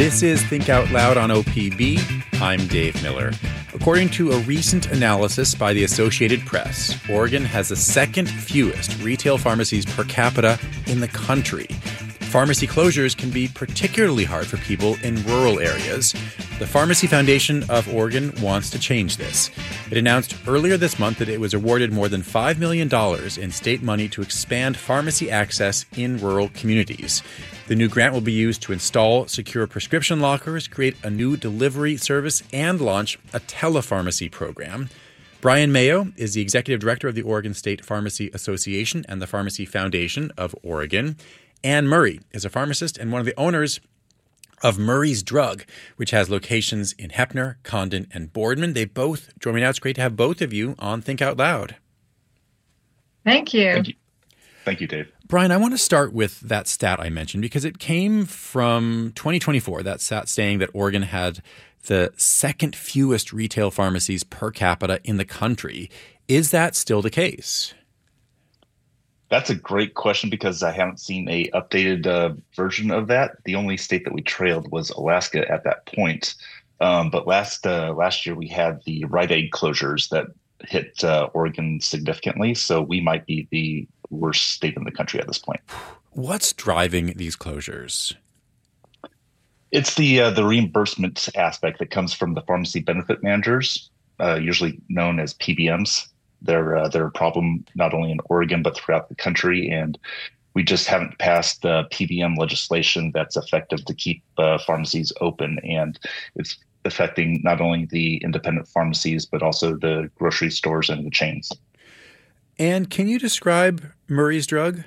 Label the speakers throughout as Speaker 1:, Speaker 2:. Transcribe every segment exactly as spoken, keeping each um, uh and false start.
Speaker 1: This is Think Out Loud on O P B. I'm Dave Miller. According to a recent analysis by the Associated Press, Oregon has the second fewest retail pharmacies per capita in the country. Pharmacy closures can be particularly hard for people in rural areas. The Pharmacy Foundation of Oregon wants to change this. It announced earlier this month that it was awarded more than five million dollars in state money to expand pharmacy access in rural communities. The new grant will be used to install secure prescription lockers, create a new delivery service, and launch a telepharmacy program. Brian Mayo is the executive director of the Oregon State Pharmacy Association and the Pharmacy Foundation of Oregon. Anne Murray is a pharmacist and one of the owners of Murray's Drug, which has locations in Heppner, Condon, and Boardman. They both join me now. It's great to have both of you on Think Out Loud.
Speaker 2: Thank you.
Speaker 3: Thank you, Thank you Dave.
Speaker 1: Brian, I want to start with that stat I mentioned because it came from twenty twenty-four, that stat saying that Oregon had the second fewest retail pharmacies per capita in the country. Is that still the case?
Speaker 3: That's a great question because I haven't seen a updated uh, version of that. The only state that we trailed was Alaska at that point. Um, but last uh, last year we had the Rite Aid closures that hit uh, Oregon significantly. So we might be the worst state in the country at this point.
Speaker 1: What's driving these closures?
Speaker 3: It's the uh, the reimbursement aspect that comes from the pharmacy benefit managers, uh, usually known as P B Ms. They're, uh, they're a problem not only in Oregon, but throughout the country. And we just haven't passed the P B M legislation that's effective to keep uh, pharmacies open. And it's affecting not only the independent pharmacies, but also the grocery stores and the chains.
Speaker 1: And can you describe Murray's Drug?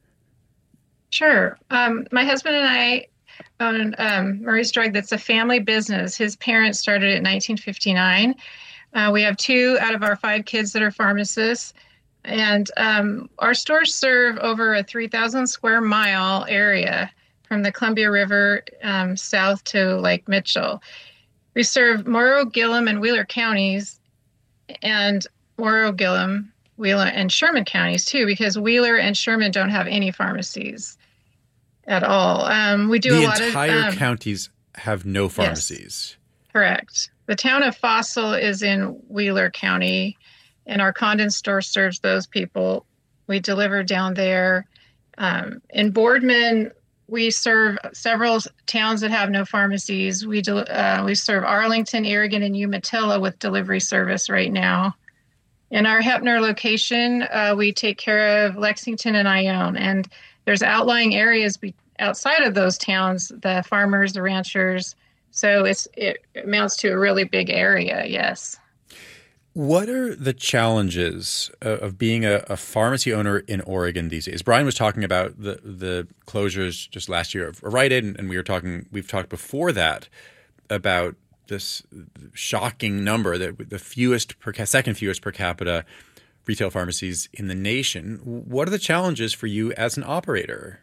Speaker 2: Sure. Um, my husband and I own um, Murray's Drug. That's a family business. His parents started it in nineteen fifty-nine. Uh, we have two out of our five kids that are pharmacists, and um, our stores serve over a three thousand square mile area from the Columbia River um, south to Lake Mitchell. We serve Morrow, Gillum, and Wheeler counties, and Morrow, Gillum, Wheeler, and Sherman counties too, because Wheeler and Sherman don't have any pharmacies at all. Um, we do
Speaker 1: the
Speaker 2: a lot of...
Speaker 1: The entire
Speaker 2: um,
Speaker 1: counties have no pharmacies.
Speaker 2: Yes, correct. The town of Fossil is in Wheeler County, and our Condon store serves those people. We deliver down there. Um, in Boardman, we serve several towns that have no pharmacies. We do, uh, we serve Arlington, Aragon, and Umatilla with delivery service right now. In our Heppner location, uh, we take care of Lexington and Ione, and there's outlying areas be- outside of those towns, the farmers, the ranchers. So it's it amounts to a really big area, yes.
Speaker 1: What are the challenges of being a, a pharmacy owner in Oregon these days? Brian was talking about the the closures just last year of Rite Aid, and we were talking. We've talked before that about this shocking number that the fewest per second fewest per capita retail pharmacies in the nation. What are the challenges for you as an operator?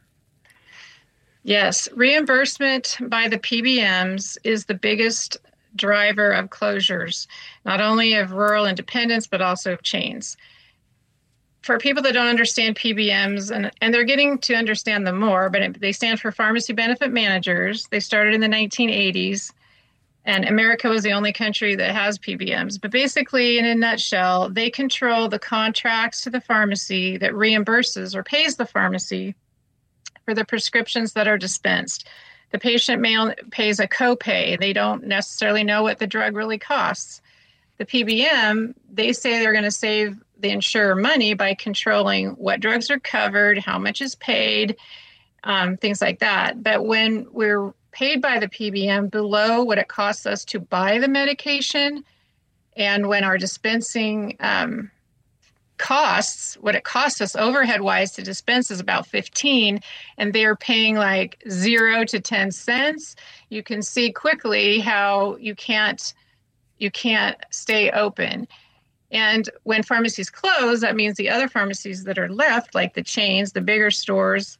Speaker 2: Yes, reimbursement by the P B Ms is the biggest driver of closures, not only of rural independents, but also of chains. For people that don't understand P B Ms, and, and they're getting to understand them more, but it, they stand for Pharmacy Benefit Managers. They started in the nineteen eighties, and America was the only country that has P B Ms. But basically, in a nutshell, they control the contracts to the pharmacy that reimburses or pays the pharmacy for the prescriptions that are dispensed. The patient may, pays a copay. They don't necessarily know what the drug really costs. The P B M, they say they're going to save the insurer money by controlling what drugs are covered, how much is paid, um, things like that. But when we're paid by the P B M below what it costs us to buy the medication, and when our dispensing um, costs, what it costs us overhead-wise to dispense is about fifteen, and they're paying like zero to ten cents. You can see quickly how you can't you can't stay open. And when pharmacies close, that means the other pharmacies that are left, like the chains, the bigger stores,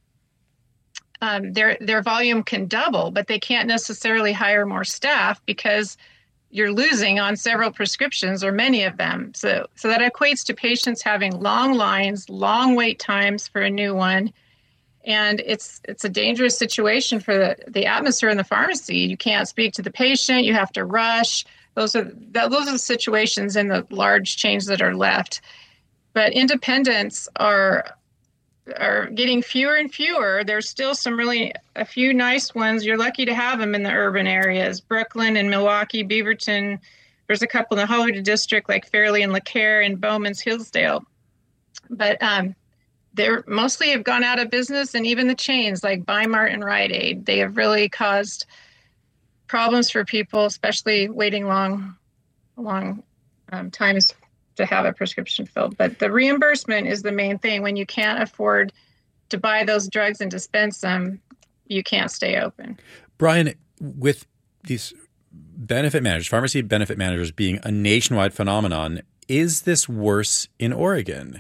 Speaker 2: um, their their volume can double, but they can't necessarily hire more staff because you're losing on several prescriptions or many of them. So, so that equates to patients having long lines, long wait times for a new one, And it's it's a dangerous situation for the, the atmosphere in the pharmacy. You can't speak to the patient. You have to rush. Those are that, those are the situations in the large chains that are left. But independents are are getting fewer and fewer. There's still some really a few nice ones. You're lucky to have them in the urban areas, Brooklyn and Milwaukee, Beaverton. There's a couple in the Hollywood district like Fairleigh and LeCare and Bowman's Hillsdale. But um, they're mostly have gone out of business, and even the chains like Bimart and Rite Aid, they have really caused problems for people, especially waiting long, long um, times to have a prescription filled. But the reimbursement is the main thing. When you can't afford to buy those drugs and dispense them, you can't stay open.
Speaker 1: Brian, with these benefit managers, pharmacy benefit managers being a nationwide phenomenon, is this worse in Oregon?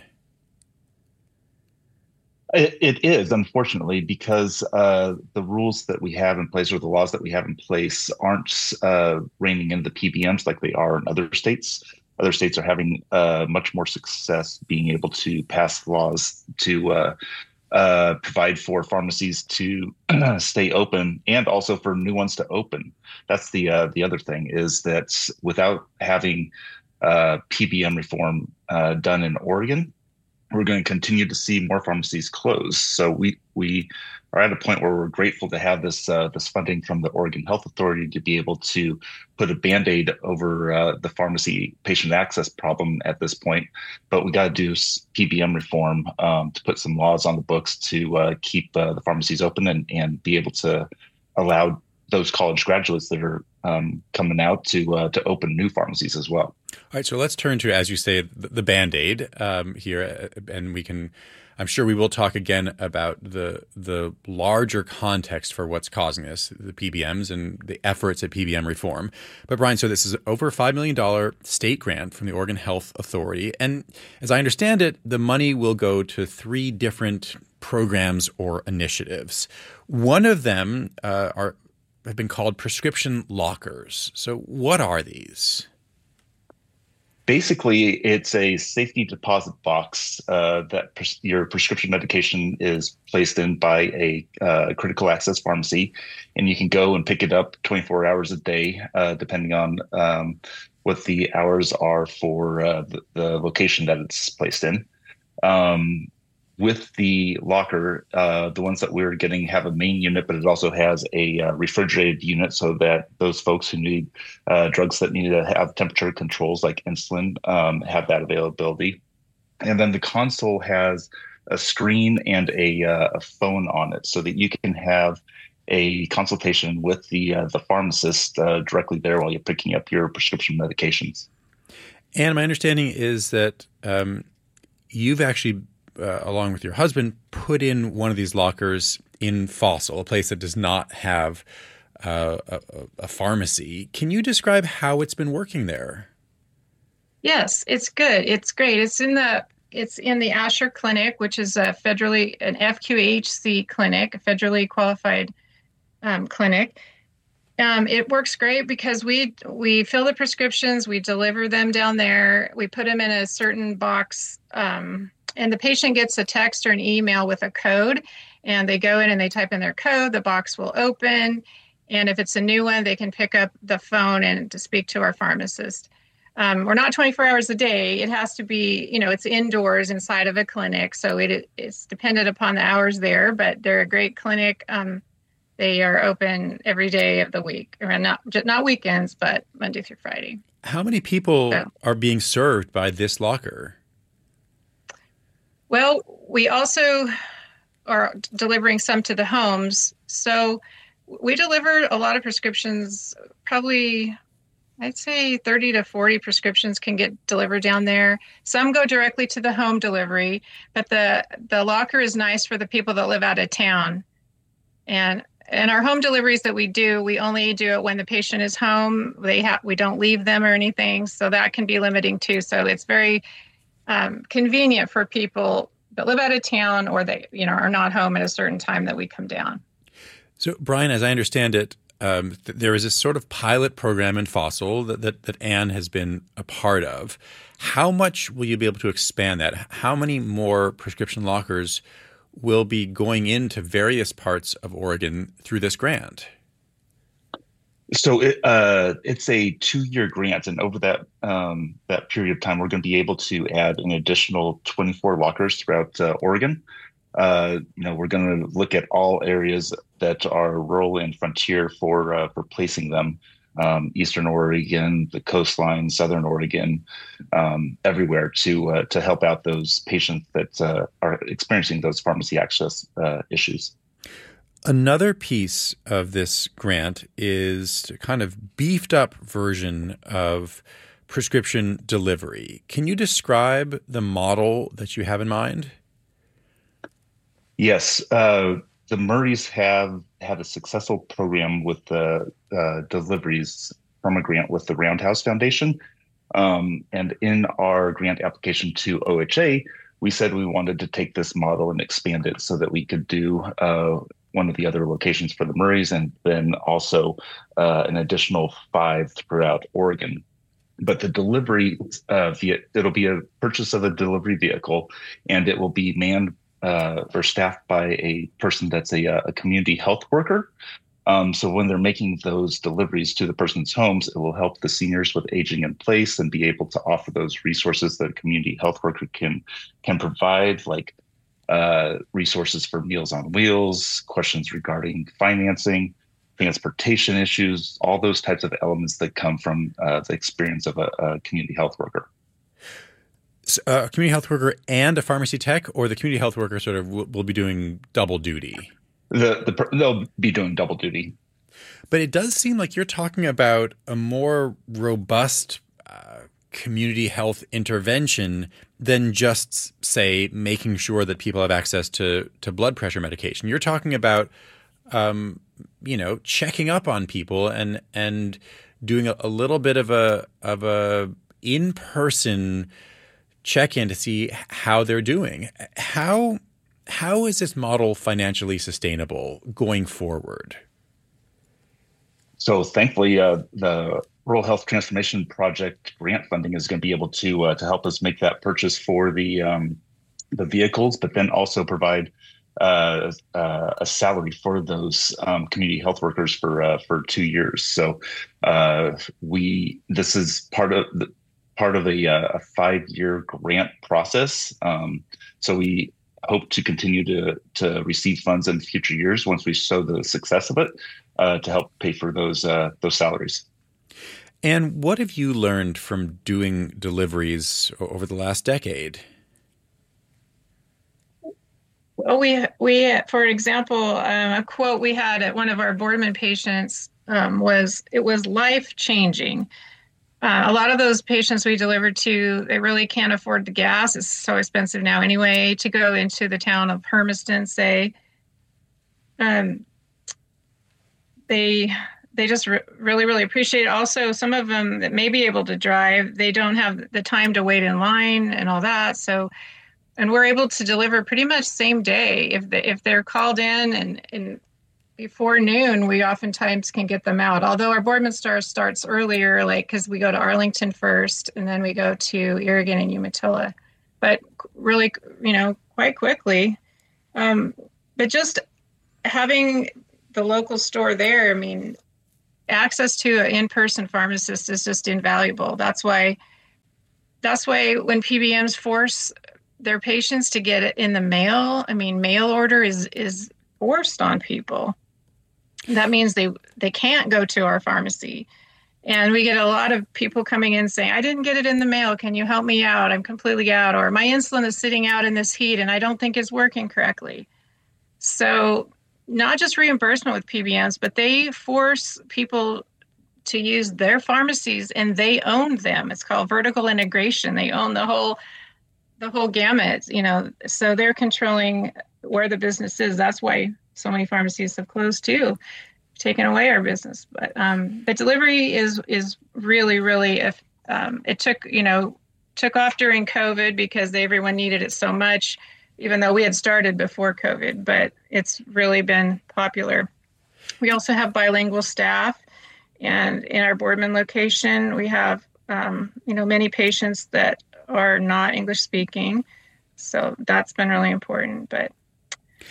Speaker 3: It, it is, unfortunately, because uh, the rules that we have in place or the laws that we have in place aren't uh, reining in the P B Ms like they are in other states. Other states are having uh, much more success being able to pass laws to uh, uh, provide for pharmacies to stay open and also for new ones to open. That's the uh, the other thing is that without having uh, P B M reform uh, done in Oregon, we're going to continue to see more pharmacies close. So we we are at a point where we're grateful to have this uh, this funding from the Oregon Health Authority to be able to put a Band-Aid over uh, the pharmacy patient access problem at this point. But we got to do P B M reform um, to put some laws on the books to uh, keep uh, the pharmacies open and, and be able to allow those college graduates that are um, coming out to uh, to open new pharmacies as well.
Speaker 1: All right, so let's turn to, as you say, the, the Band-Aid um, here, and we can, I'm sure we will talk again about the the larger context for what's causing this, the P B Ms and the efforts at P B M reform. But Brian, so this is over a five million dollars state grant from the Oregon Health Authority, and as I understand it, the money will go to three different programs or initiatives. One of them uh, are have been called prescription lockers. So what are these?
Speaker 3: Basically, it's a safety deposit box uh, that pres- your prescription medication is placed in by a uh, critical access pharmacy, and you can go and pick it up twenty-four hours a day, uh, depending on um, what the hours are for uh, the, the location that it's placed in. Um, With the locker, uh, the ones that we're getting have a main unit, but it also has a uh, refrigerated unit so that those folks who need uh, drugs that need to have temperature controls like insulin um, have that availability. And then the console has a screen and a, uh, a phone on it so that you can have a consultation with the uh, the pharmacist uh, directly there while you're picking up your prescription medications.
Speaker 1: And my understanding is that um, you've actually Uh, along with your husband, put in one of these lockers in Fossil, a place that does not have uh, a, a pharmacy. Can you describe how it's been working there?
Speaker 2: Yes, it's good. It's great. It's in the it's in the Asher Clinic, which is a federally an F Q H C clinic, a federally qualified um, clinic. Um, it works great because we we fill the prescriptions, we deliver them down there, we put them in a certain box. Um, And the patient gets a text or an email with a code, and they go in and they type in their code. The box will open. And if it's a new one, they can pick up the phone and to speak to our pharmacist. Um, we're not twenty-four hours a day. It has to be, you know, it's indoors inside of a clinic. So it, it's dependent upon the hours there, but they're a great clinic. Um, they are open every day of the week, or not, not weekends, but Monday through Friday.
Speaker 1: How many people
Speaker 2: so.
Speaker 1: are being served by this locker?
Speaker 2: Well, we also are delivering some to the homes. So we deliver a lot of prescriptions, probably, I'd say thirty to forty prescriptions can get delivered down there. Some go directly to the home delivery, but the, the locker is nice for the people that live out of town. And and our home deliveries that we do, we only do it when the patient is home. They have we don't leave them or anything, so that can be limiting too. So it's very Um, convenient for people that live out of town or that, you know, are not home at a certain time that we come down.
Speaker 1: So, Brian, as I understand it, um, th- there is a sort of pilot program in Fossil that, that, that Anne has been a part of. How much will you be able to expand that? How many more prescription lockers will be going into various parts of Oregon through this grant.
Speaker 3: So it, uh, it's a two-year grant, and over that um, that period of time, we're going to be able to add an additional twenty-four lockers throughout uh, Oregon. Uh, you know, we're going to look at all areas that are rural and frontier for uh, for placing them. Um, Eastern Oregon, the coastline, Southern Oregon, um, everywhere to uh, to help out those patients that uh, are experiencing those pharmacy access uh, issues.
Speaker 1: Another piece of this grant is a kind of beefed up version of prescription delivery. Can you describe the model that you have in mind?
Speaker 3: Yes. Uh, the Murrays have had a successful program with the uh, deliveries from a grant with the Roundhouse Foundation. Um, and in our grant application to O H A, we said we wanted to take this model and expand it so that we could do uh, one of the other locations for the Murrays, and then also uh, an additional five throughout Oregon. But the delivery, uh, via, it'll be a purchase of a delivery vehicle, and it will be manned uh, or staffed by a person that's a, a community health worker. Um, so when they're making those deliveries to the person's homes, it will help the seniors with aging in place and be able to offer those resources that a community health worker can can provide, like uh, resources for Meals on Wheels, questions regarding financing, transportation issues, all those types of elements that come from uh, the experience of a, a community health worker.
Speaker 1: So, uh, a community health worker and a pharmacy tech, or the community health worker sort of will, will be doing double duty?
Speaker 3: The, the they'll be doing double duty.
Speaker 1: But it does seem like you're talking about a more robust uh, community health intervention than just, say, making sure that people have access to, to blood pressure medication. You're talking about, um, you know, checking up on people and and doing a, a little bit of a of a in-person check-in to see how they're doing. How how is this model financially sustainable going forward?
Speaker 3: So thankfully, uh, the Rural Health Transformation Project grant funding is going to be able to uh, to help us make that purchase for the um, the vehicles, but then also provide uh, uh, a salary for those um, community health workers for uh, for two years. So uh, we this is part of the part of a, a five year grant process. Um, so we hope to continue to to receive funds in future years once we show the success of it, uh, to help pay for those uh, those salaries.
Speaker 1: And what have you learned from doing deliveries over the last decade?
Speaker 2: Well, we we for example, um, a quote we had at one of our Boardman patients um, was, "It was life changing." Uh, a lot of those patients we delivered to, they really can't afford the gas. It's so expensive now anyway to go into the town of Hermiston, say. Um, they they just re- really, really appreciate it. Also, some of them that may be able to drive, they don't have the time to wait in line and all that. So, and we're able to deliver pretty much same day. If they, if they're called in and, and before noon, we oftentimes can get them out. Although our Boardman Star starts earlier, like because we go to Arlington first, and then we go to Irrigan and Umatilla. But really, you know, quite quickly. Um, but just having the local store there, I mean, access to an in-person pharmacist is just invaluable. That's why. That's why when P B Ms force their patients to get it in the mail, I mean, mail order is is forced on people. That means they they can't go to our pharmacy. And we get a lot of people coming in saying, "I didn't get it in the mail. Can you help me out? I'm completely out." Or, "My insulin is sitting out in this heat and I don't think it's working correctly." So not just reimbursement with P B Ms, but they force people to use their pharmacies and they own them. It's called vertical integration. They own the whole the whole gamut, you know, so they're controlling where the business is. That's why so many pharmacies have closed too, taken away our business. But um, the delivery is is really, really, if um, it took, you know, took off during COVID because everyone needed it so much, even though we had started before COVID, but it's really been popular. We also have bilingual staff, and in our Boardman location, we have, um, you know, many patients that are not English speaking. So that's been really important. But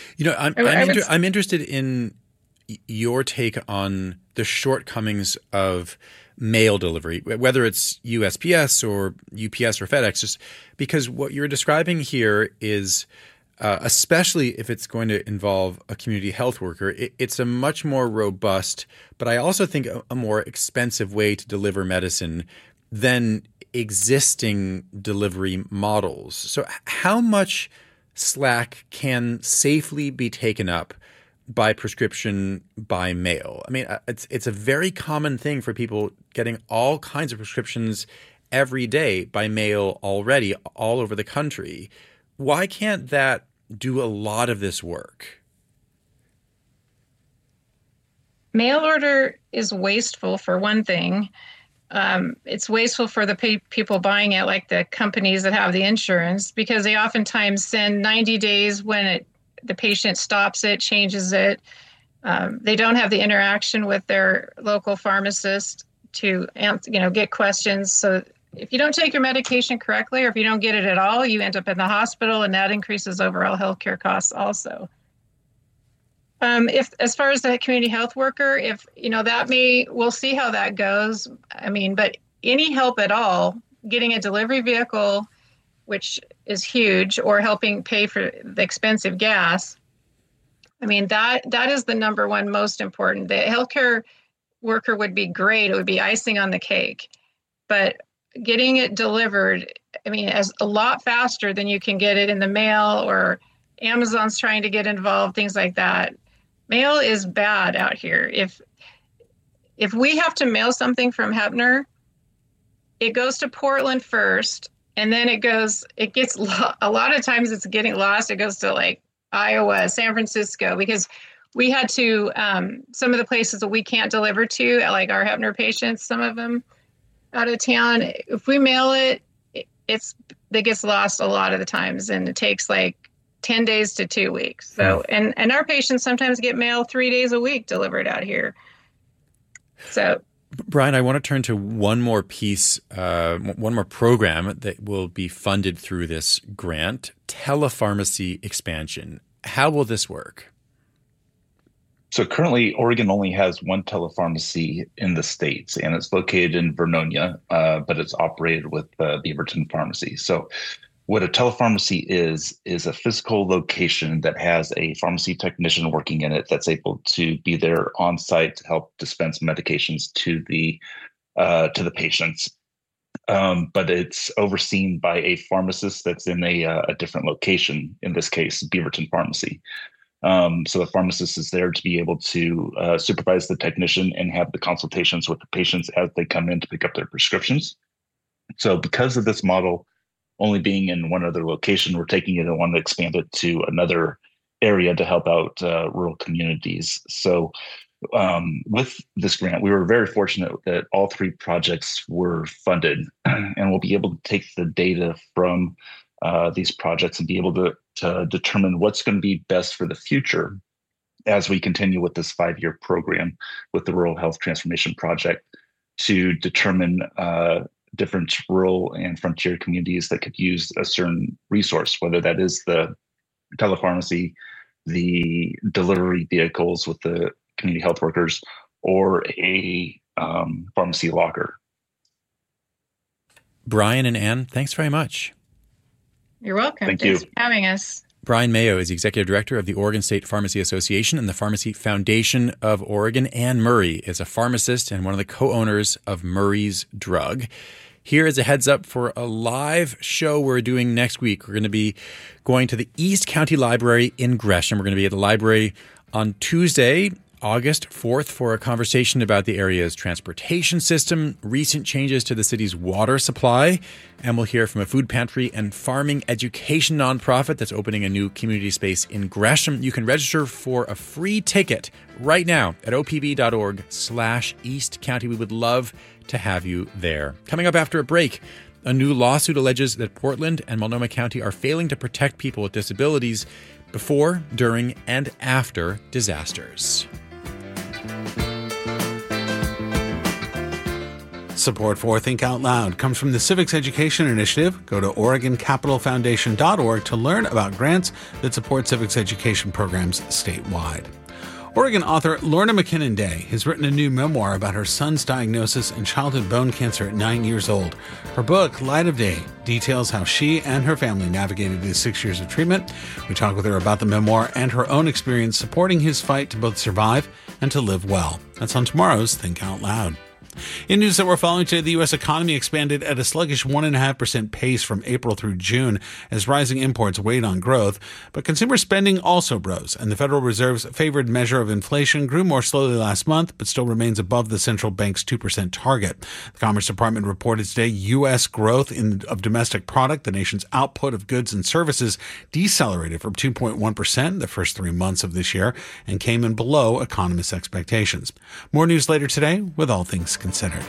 Speaker 1: You know, I'm, I'm, inter- I'm interested in your take on the shortcomings of mail delivery, whether it's U S P S or U P S or FedEx, just because what you're describing here is, uh, especially if it's going to involve a community health worker, it, it's a much more robust, but I also think a, a more expensive way to deliver medicine than existing delivery models. So how much slack can safely be taken up by prescription by mail? I mean, it's it's a very common thing for people getting all kinds of prescriptions every day by mail already all over the country. Why can't that do a lot of this work?
Speaker 2: Mail order is wasteful, for one thing. Um, it's wasteful for the pe- people buying it, like the companies that have the insurance, because they oftentimes send ninety days when it the patient stops it, changes it. Um, they don't have the interaction with their local pharmacist to you know get questions. So if you don't take your medication correctly, or if you don't get it at all, you end up in the hospital, and that increases overall healthcare costs also. Um, if, as far as the community health worker, if, you know, that may, we'll see how that goes. I mean, but any help at all, getting a delivery vehicle, which is huge, or helping pay for the expensive gas. I mean, that that is the number one most important. The healthcare worker would be great. It would be icing on the cake. But getting it delivered, I mean, as a lot faster than you can get it in the mail, or Amazon's trying to get involved, things like that. Mail is bad out here. If if we have to mail something from Heppner, it goes to Portland first, and then it goes, it gets, a lot of times it's getting lost. It goes to like Iowa, San Francisco, because we had to, um, some of the places that we can't deliver to, like our Heppner patients, some of them out of town, if we mail it, it's, it gets lost a lot of the times, and it takes like ten days to two weeks. So, and, and our patients sometimes get mail three days a week delivered out here. So,
Speaker 1: Brian, I want to turn to one more piece, uh, one more program that will be funded through this grant, telepharmacy expansion. How will this work?
Speaker 3: So currently, Oregon only has one telepharmacy in the States, and it's located in Vernonia, uh, but it's operated with uh, Beaverton Pharmacy. So what a telepharmacy is, is a physical location that has a pharmacy technician working in it that's able to be there on site to help dispense medications to the uh, to the patients. Um, but it's overseen by a pharmacist that's in a, uh, a different location, in this case, Beaverton Pharmacy. Um, so the pharmacist is there to be able to uh, supervise the technician and have the consultations with the patients as they come in to pick up their prescriptions. So because of this model only being in one other location, we're taking it and want to expand it to another area to help out uh, rural communities. So um, with this grant, we were very fortunate that all three projects were funded, and we'll be able to take the data from uh, these projects and be able to, to determine what's going to be best for the future as we continue with this five-year program with the Rural Health Transformation Project to determine uh, different rural and frontier communities that could use a certain resource, whether that is the telepharmacy, the delivery vehicles with the community health workers, or a um, pharmacy locker.
Speaker 1: Brian and Ann, thanks very much.
Speaker 2: You're welcome.
Speaker 3: Thank
Speaker 2: Thanks
Speaker 3: you.
Speaker 2: for having us.
Speaker 1: Brian Mayo is Executive Director of the Oregon State Pharmacy Association and the Pharmacy Foundation of Oregon. Ann Murray is a pharmacist and one of the co-owners of Murray's Drug. Here is a heads up for a live show we're doing next week. We're going to be going to the East County Library in Gresham. We're going to be at the library on Tuesday, August fourth, for a conversation about the area's transportation system, recent changes to the city's water supply, and we'll hear from a food pantry and farming education nonprofit that's opening a new community space in Gresham. You can register for a free ticket right now at opb.org slash East County. We would love to have you there. Coming up after a break, a new lawsuit alleges that Portland and Multnomah County are failing to protect people with disabilities before, during, and after disasters.
Speaker 4: Support for Think Out Loud comes from the Civics Education Initiative. Go to Oregon Capital Foundation dot org to learn about grants that support civics education programs statewide. Oregon author Lorna McKinnon Day has written a new memoir about her son's diagnosis and childhood bone cancer at nine years old. Her book, Light of Day, details how she and her family navigated his six years of treatment. We talk with her about the memoir and her own experience supporting his fight to both survive and to live well. That's on tomorrow's Think Out Loud. In news that we're following today, the U S economy expanded at a sluggish one point five percent pace from April through June as rising imports weighed on growth. But consumer spending also rose, and the Federal Reserve's favored measure of inflation grew more slowly last month, but still remains above the central bank's two percent target. The Commerce Department reported today U S growth in, of domestic product, the nation's output of goods and services, decelerated from two point one percent the first three months of this year and came in below economists' expectations. More news later today with All Things Considered.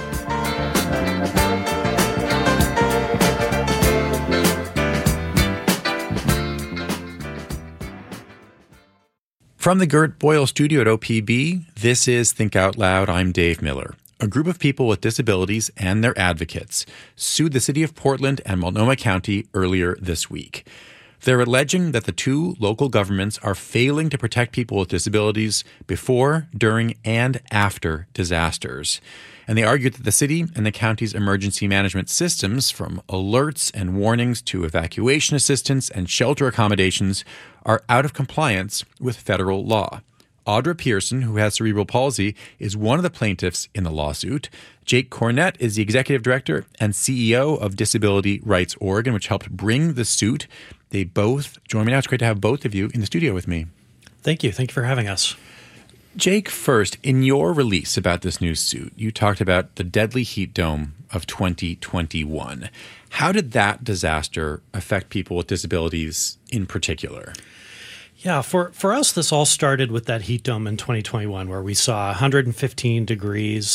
Speaker 1: From the Gert Boyle studio at O P B, this is Think Out Loud. I'm Dave Miller. A group of people with disabilities and their advocates sued the city of Portland and Multnomah County earlier this week. They're alleging that the two local governments are failing to protect people with disabilities before, during, and after disasters. And they argued that the city and the county's emergency management systems, from alerts and warnings to evacuation assistance and shelter accommodations, are out of compliance with federal law. Audra Pearson, who has cerebral palsy, is one of the plaintiffs in the lawsuit. Jake Cornett is the executive director and C E O of Disability Rights Oregon, which helped bring the suit. They both join me now. It's great to have both of you in the studio with me.
Speaker 5: Thank you. Thank you for having us.
Speaker 1: Jake, first, in your release about this new suit, you talked about the deadly heat dome of twenty twenty-one. How did that disaster affect people with disabilities in particular?
Speaker 5: Yeah, for, for us, this all started with that heat dome in twenty twenty-one, where we saw one hundred fifteen degrees,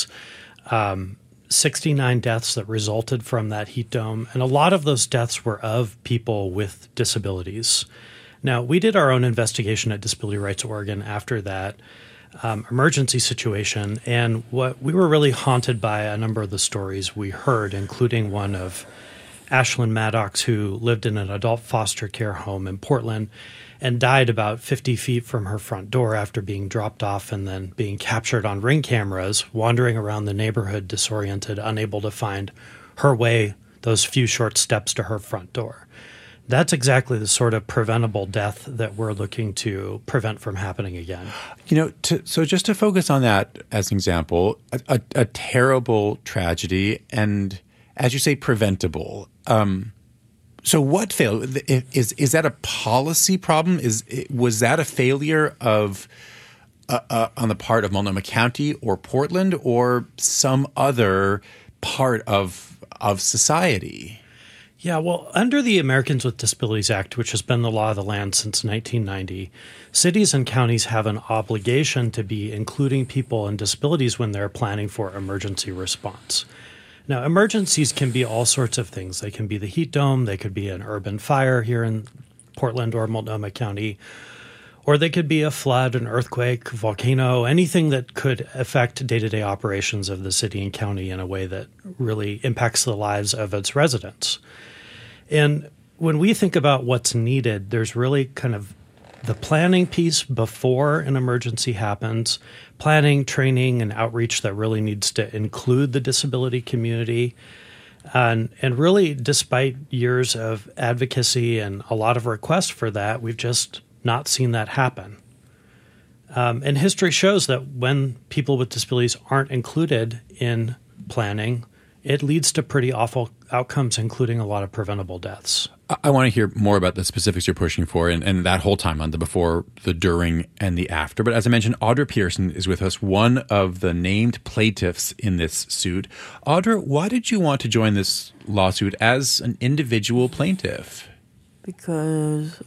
Speaker 5: um, sixty-nine deaths that resulted from that heat dome. And a lot of those deaths were of people with disabilities. Now, we did our own investigation at Disability Rights Oregon after that um, emergency situation. And what we were really haunted by a number of the stories we heard, including one of Ashlyn Maddox, who lived in an adult foster care home in Portland and died about fifty feet from her front door after being dropped off and then being captured on Ring cameras, wandering around the neighborhood disoriented, unable to find her way those few short steps to her front door. That's exactly the sort of preventable death that we're looking to prevent from happening again.
Speaker 1: You know, to, so just to focus on that as an example, a, a, a terrible tragedy and, as you say, preventable. Um, so what failed? Is is that a policy problem? Is was that a failure of uh, uh, on the part of Multnomah County or Portland or some other part of of society?
Speaker 5: Yeah, well, under the Americans with Disabilities Act, which has been the law of the land since nineteen ninety, cities and counties have an obligation to be including people and disabilities when they're planning for emergency response. Now, emergencies can be all sorts of things. They can be the heat dome, they could be an urban fire here in Portland or Multnomah County, or they could be a flood, an earthquake, volcano, anything that could affect day-to-day operations of the city and county in a way that really impacts the lives of its residents. And when we think about what's needed, there's really kind of the planning piece before an emergency happens, planning, training, and outreach that really needs to include the disability community. And, and really, despite years of advocacy and a lot of requests for that, we've just not seen that happen. Um, and history shows that when people with disabilities aren't included in planning, it leads to pretty awful outcomes, including a lot of preventable deaths.
Speaker 1: I, I want to hear more about the specifics you're pushing for and, and that whole timeline, the before, the during, and the after. But as I mentioned, Audra Pearson is with us, one of the named plaintiffs in this suit. Audra, why did you want to join this lawsuit as an individual plaintiff?
Speaker 6: Because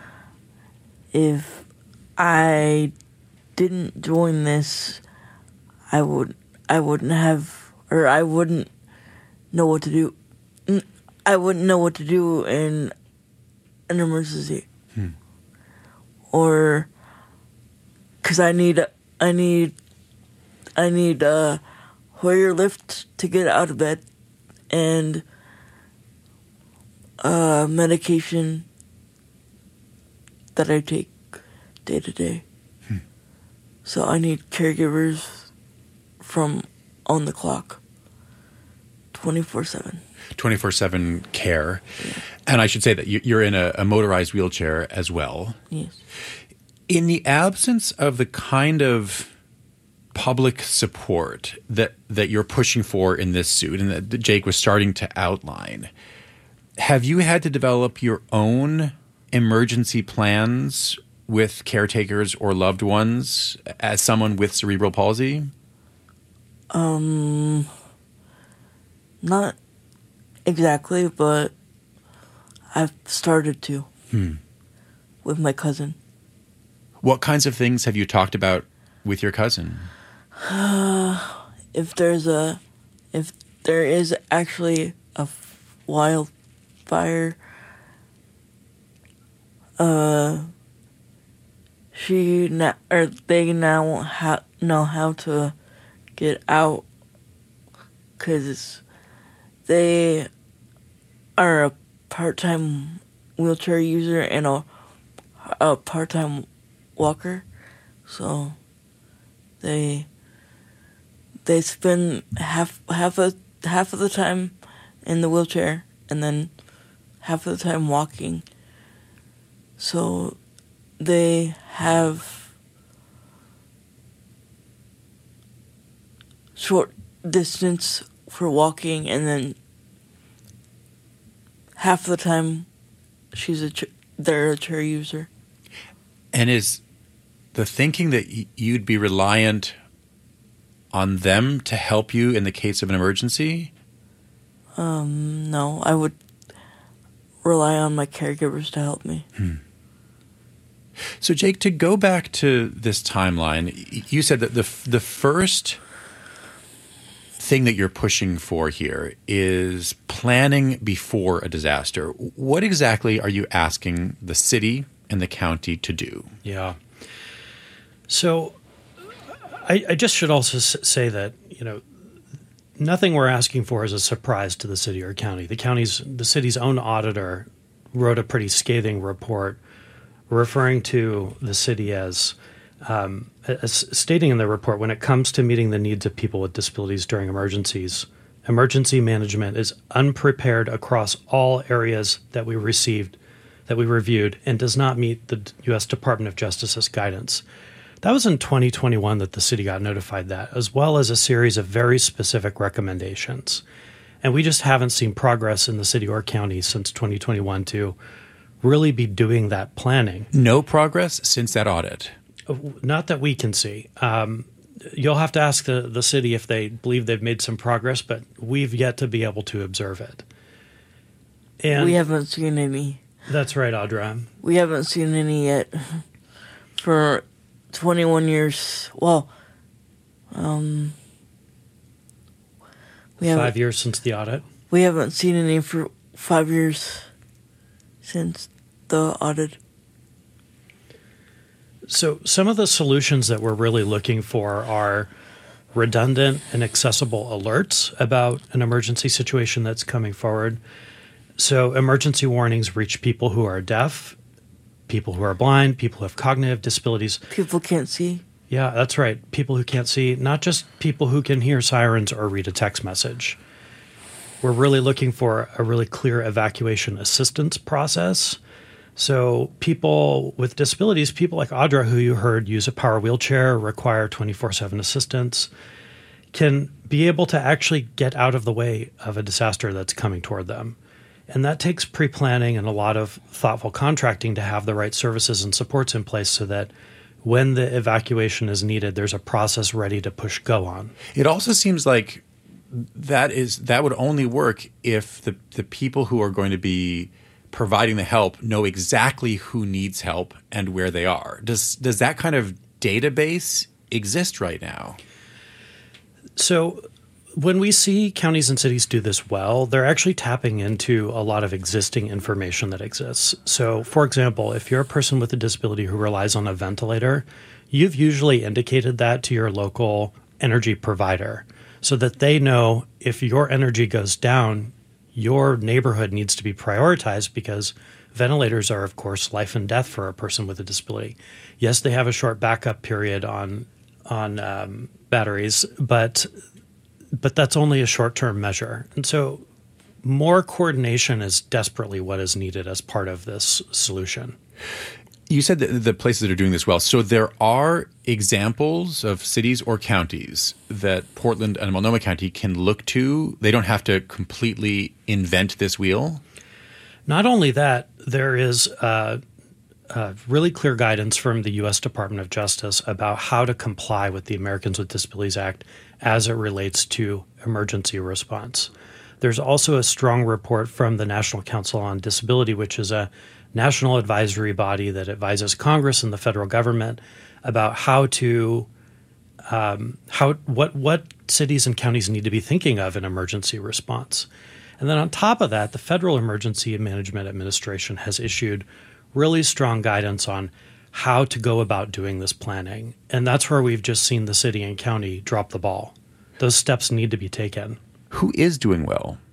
Speaker 6: if I didn't join this, I would I wouldn't have, or I wouldn't know what to do. I wouldn't know what to do in an emergency, hmm. or because I need I need I need uh, Hoyer lift to get out of bed, and uh, medication that I take day to day. Hmm. So I need caregivers from on the clock, twenty-four seven.
Speaker 1: twenty-four seven care. Yeah. And I should say that you're in a, a motorized wheelchair as well.
Speaker 6: Yes.
Speaker 1: In the absence of the kind of public support that, that you're pushing for in this suit and that Jake was starting to outline, have you had to develop your own emergency plans with caretakers or loved ones as someone with cerebral palsy?
Speaker 6: Um, not exactly, but I've started to hmm. with my cousin.
Speaker 1: What kinds of things have you talked about with your cousin?
Speaker 6: Uh, if there's a, if there is actually a wildfire, uh, she na- or they now ha- know how to get out, because they are a part-time wheelchair user and a, a part-time walker, so they they spend half half of half of the time in the wheelchair and then half of the time walking. So they have short distance for walking, and then half the time she's a ch- they're a chair user.
Speaker 1: And is the thinking that y- you'd be reliant on them to help you in the case of an emergency?
Speaker 6: Um, no, I would rely on my caregivers to help me.
Speaker 1: Hmm. So, Jake, to go back to this timeline, you said that the the first thing that you're pushing for here is planning before a disaster. What exactly are you asking the city and the county to do?
Speaker 5: Yeah. So I, I just should also s- say that, you know, nothing we're asking for is a surprise to the city or county. The county's, the city's own auditor wrote a pretty scathing report referring to the city as, um, as stating in the report, when it comes to meeting the needs of people with disabilities during emergencies, emergency management is unprepared across all areas that we received, that we reviewed, and does not meet the U S Department of Justice's guidance. That was in twenty twenty-one that the city got notified that, as well as a series of very specific recommendations. And we just haven't seen progress in the city or county since twenty twenty-one to really be doing that planning.
Speaker 1: No progress since that audit?
Speaker 5: Not that we can see. Um, you'll have to ask the, the city if they believe they've made some progress, but we've yet to be able to observe it. And
Speaker 6: we haven't seen any.
Speaker 5: That's right, Audra.
Speaker 6: We haven't seen any yet for twenty-one years. Well, um,
Speaker 5: we five years since the audit.
Speaker 6: We haven't seen any for five years since the audit.
Speaker 5: So some of the solutions that we're really looking for are redundant and accessible alerts about an emergency situation that's coming forward. So emergency warnings reach people who are deaf, people who are blind, people who have cognitive disabilities.
Speaker 6: People can't see.
Speaker 5: Yeah, that's right. People who can't see, not just people who can hear sirens or read a text message. We're really looking for a really clear evacuation assistance process. So people with disabilities, people like Audra, who you heard use a power wheelchair, require twenty-four seven assistance, can be able to actually get out of the way of a disaster that's coming toward them. And that takes pre-planning and a lot of thoughtful contracting to have the right services and supports in place so that when the evacuation is needed, there's a process ready to push go on.
Speaker 1: It also seems like that is that would only work if the, the people who are going to be providing the help know exactly who needs help and where they are. Does does that kind of database exist right now?
Speaker 5: So when we see counties and cities do this well, they're actually tapping into a lot of existing information that exists. So, for example, if you're a person with a disability who relies on a ventilator, you've usually indicated that to your local energy provider. so that they know if your energy goes down, your neighborhood needs to be prioritized, because ventilators are, of course, life and death for a person with a disability. Yes, they have a short backup period on on um, batteries, but but that's only a short-term measure. And so more coordination is desperately what is needed as part of this solution.
Speaker 1: You said that the places that are doing this well. So there are examples of cities or counties that Portland and Multnomah County can look to. They don't have to completely invent this wheel.
Speaker 5: Not only that, there is uh, uh, really clear guidance from the U S Department of Justice about how to comply with the Americans with Disabilities Act as it relates to emergency response. There's also a strong report from the National Council on Disability, which is a national advisory body that advises Congress and the federal government about how to um, how what what cities and counties need to be thinking of in emergency response. And then on top of that, the Federal Emergency Management Administration has issued really strong guidance on how to go about doing this planning. And that's where we've just seen the city and county drop the ball. Those steps need to be taken.
Speaker 1: Who is doing well?